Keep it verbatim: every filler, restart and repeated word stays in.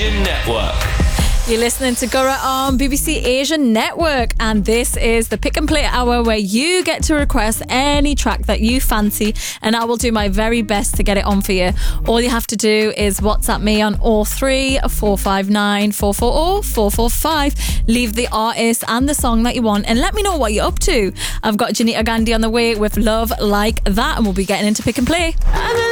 Asian Network. You're listening to Gura on B B C Asian Network, and this is the Pick and Play Hour, where you get to request any track that you fancy and I will do my very best to get it on for you. All you have to do is WhatsApp me on oh three four five nine four four oh four four five. Leave the artist and the song that you want and let me know what you're up to. I've got Janita Gandhi on the way with Love Like That, and we'll be getting into Pick and Play.